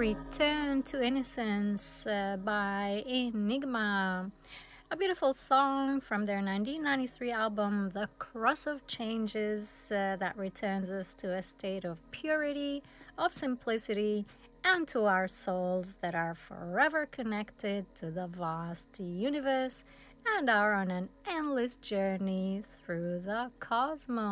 Return to Innocence by Enigma. A beautiful song from their 1993 album, The Cross of Changes, that returns us to a state of purity, of simplicity, and to our souls that are forever connected to the vast universe and are on an endless journey through the cosmos.